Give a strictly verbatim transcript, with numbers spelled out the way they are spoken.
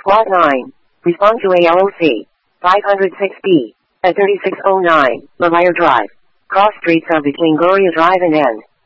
Lot nine. Respond to A L O C. five oh six B. At thirty-six oh nine, LaVire Drive. Cross streets are between Gloria Drive and End.